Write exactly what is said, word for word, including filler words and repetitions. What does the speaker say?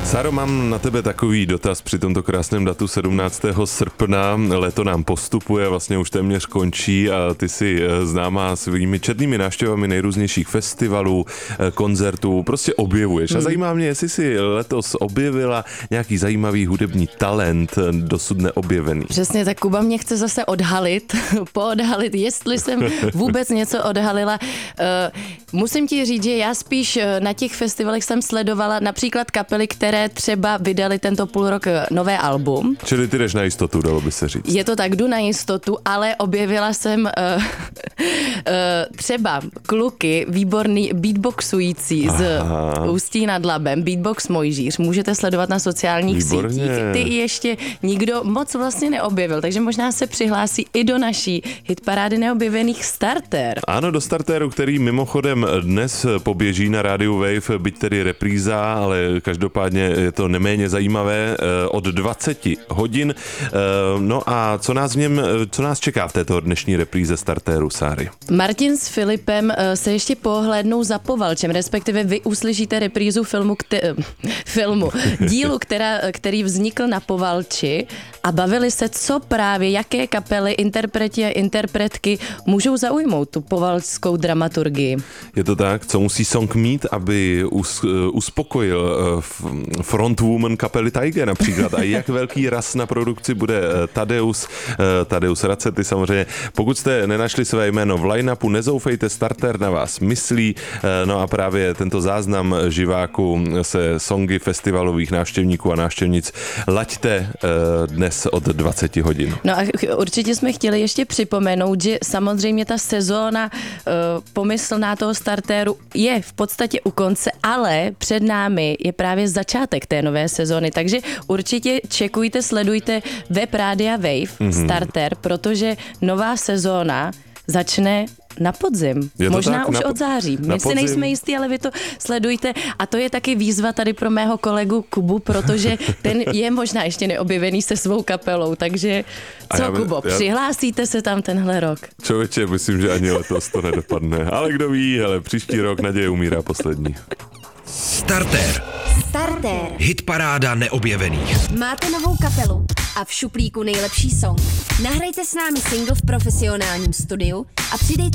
Sáro, mám na tebe takový dotaz při tomto krásném datu sedmnáctého srpna. Léto nám postupuje, vlastně už téměř končí a ty jsi známá svými četnými návštěvami nejrůznějších festivalů, koncertů, prostě objevuješ. A zajímá mě, jestli jsi letos objevila nějaký zajímavý hudební talent, dosud neobjevený. Přesně, tak Kuba mě chce zase odhalit, poodhalit, jestli jsem vůbec něco odhalila. Uh, musím ti říct, že já spíš na těch festivalech jsem sledovala například kapely, které třeba vydali tento půl rok nové album. Čili ty jdeš na jistotu, dalo by se říct. Je to tak, jdu na jistotu, ale objevila jsem uh, uh, třeba kluky výborný beatboxující z Aha. Ústí nad Labem, Beatbox Mojžíř. Můžete sledovat na sociálních Výborně. sítích. Ty ještě nikdo moc vlastně neobjevil, takže možná se přihlásí i do naší hitparády neobjevených Starter. Ano, do Starteru, který mimochodem dnes poběží na rádiu Wave, byť tedy repríza, ale každopádně je to neméně zajímavé, od dvaceti hodin. No a co nás v něm, co nás čeká v této dnešní repríze Starteru, Sáry? Martin s Filipem se ještě pohlédnou za Povalčem, respektive vy uslyšíte reprízu filmu, kte, filmu dílu, která, který vznikl na Povalči a bavili se, co právě, jaké kapely, interpreti a interpretky můžou zaujmout tu povalčskou dramaturgii. Je to tak, co musí song mít, aby us, uspokojil frontwoman kapely Tiger například a jak velký ras na produkci bude Tadeus, Tadeus Racety samozřejmě. Pokud jste nenašli své jméno v line-upu, nezoufejte, Starter na vás myslí, no a právě tento záznam živáku se songy festivalových návštěvníků a návštěvnic laďte dnes od dvaceti hodin. No a určitě jsme chtěli ještě připomenout, že samozřejmě ta sezóna pomyslná toho Starteru je v podstatě u konce, ale před námi je právě začátek té nové sezóny, takže určitě čekujte, sledujte web Rádia Wave, mm-hmm. Starter, protože nová sezóna začne na podzim. Možná tak, už na, od září. My si nejsme jistí, ale vy to sledujte. A to je taky výzva tady pro mého kolegu Kubu, protože ten je možná ještě neobjevený se svou kapelou. Takže co, já, Kubo, já, přihlásíte se tam tenhle rok? Člověče, myslím, že ani letos to nedopadne. Ale kdo ví, hele, příští rok naděje umírá poslední. Starter. Starter. Hitparáda neobjevených. Máte novou kapelu a v šuplíku nejlepší song. Nahrajte s námi single v profesionálním studiu a přidejte